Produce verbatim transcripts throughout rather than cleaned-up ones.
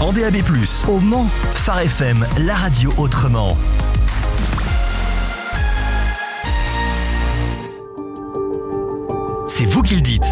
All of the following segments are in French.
en D A B plus, au Mans. Phare F M, la radio autrement. C'est vous qui le dites.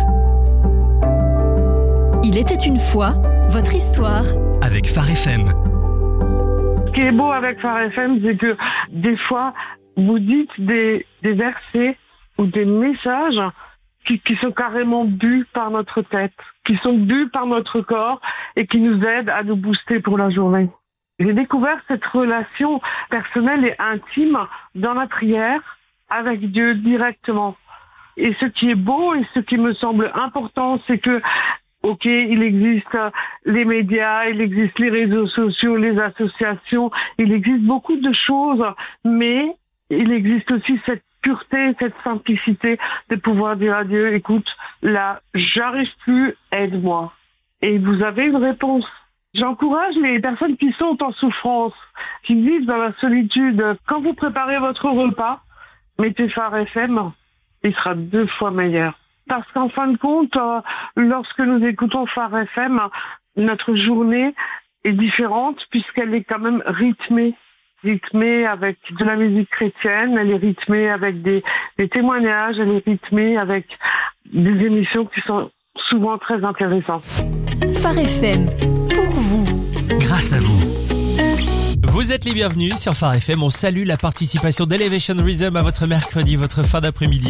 Il était une fois, votre histoire. Avec Phare F M. Ce qui est beau avec Phare F M, c'est que des fois, vous dites des, des versets ou des messages qui, qui sont carrément bu par notre tête, qui sont bu par notre corps et qui nous aident à nous booster pour la journée. J'ai découvert cette relation personnelle et intime dans la prière avec Dieu directement. Et ce qui est beau et ce qui me semble important, c'est que, ok, il existe les médias, il existe les réseaux sociaux, les associations, il existe beaucoup de choses, mais il existe aussi cette pureté, cette simplicité de pouvoir dire à Dieu, écoute, là, j'arrive plus, aide-moi. Et vous avez une réponse. J'encourage les personnes qui sont en souffrance, qui vivent dans la solitude. Quand vous préparez votre repas, mettez Phare F M, il sera deux fois meilleur. Parce qu'en fin de compte, euh, lorsque nous écoutons Phare F M, notre journée est différente puisqu'elle est quand même rythmée. rythmée avec de la musique chrétienne, elle est rythmée avec des, des témoignages, elle est rythmée avec des émissions qui sont souvent très intéressantes. Phare F M, pour vous. Grâce à vous. Vous êtes les bienvenus sur Phare F M. On salue la participation d'Elevation Rhythm à votre mercredi, votre fin d'après-midi.